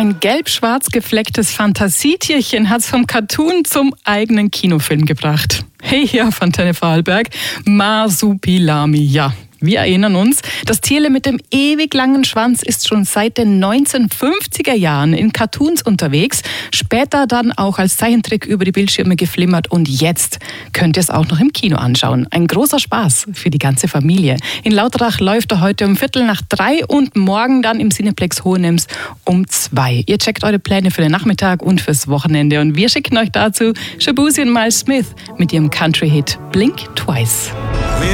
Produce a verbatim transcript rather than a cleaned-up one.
Ein gelb-schwarz geflecktes Fantasietierchen hat's vom Cartoon zum eigenen Kinofilm gebracht. Hey, hier von Antenne Vorarlberg, Marsupilami, ja. Wir erinnern uns, das Tierle mit dem ewig langen Schwanz ist schon seit den neunzehnhundertfünfziger Jahren in Cartoons unterwegs, später dann auch als Zeichentrick über die Bildschirme geflimmert und jetzt könnt ihr es auch noch im Kino anschauen. Ein großer Spaß für die ganze Familie. In Lauterach läuft er heute um Viertel nach drei und morgen dann im Cineplex Hohenems um zwei. Ihr checkt eure Pläne für den Nachmittag und fürs Wochenende und wir schicken euch dazu Shabuzi und Miles Smith mit ihrem Country-Hit Blink Twice.